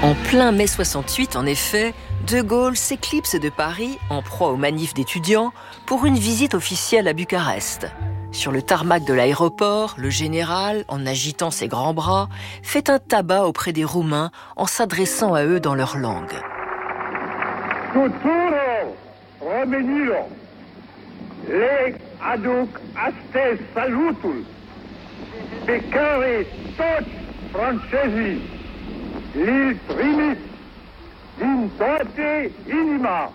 En plein mai 68, en effet, De Gaulle s'éclipse de Paris, en proie aux manifs d'étudiants, pour une visite officielle à Bucarest. Sur le tarmac de l'aéroport, le général, en agitant ses grands bras, fait un tabac auprès des Roumains en s'adressant à eux dans leur langue. Tuturo Romenilo, leg aduc astes salutul, pe care toți francezii li trimit din toate inima.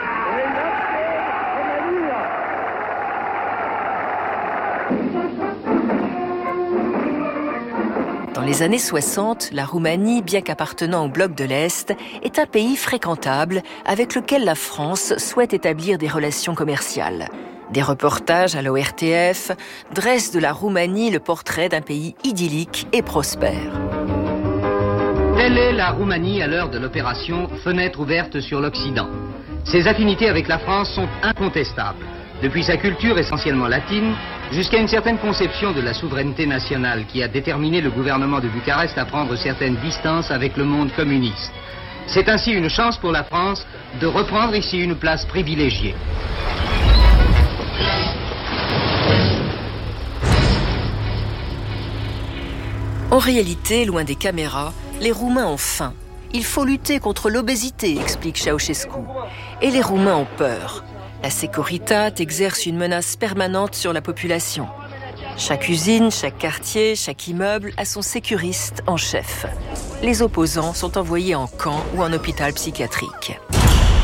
Dans les années 60, la Roumanie, bien qu'appartenant au bloc de l'Est, est un pays fréquentable avec lequel la France souhaite établir des relations commerciales. Des reportages à l'ORTF dressent de la Roumanie le portrait d'un pays idyllique et prospère. Telle est la Roumanie à l'heure de l'opération Fenêtre ouverte sur l'Occident. Ses affinités avec la France sont incontestables. Depuis sa culture essentiellement latine, jusqu'à une certaine conception de la souveraineté nationale qui a déterminé le gouvernement de Bucarest à prendre certaines distances avec le monde communiste. C'est ainsi une chance pour la France de reprendre ici une place privilégiée. En réalité, loin des caméras, les Roumains ont faim. Il faut lutter contre l'obésité, explique Ceausescu. Et les Roumains ont peur. La Securitate exerce une menace permanente sur la population. Chaque usine, chaque quartier, chaque immeuble a son sécuriste en chef. Les opposants sont envoyés en camp ou en hôpital psychiatrique.